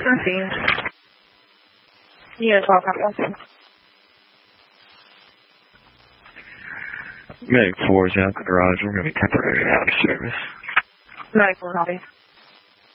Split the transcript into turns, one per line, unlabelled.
Received. Unit 12, copy.
Medic 4 is out the garage. We're going to be temporarily out of service.
Medic 4, copy.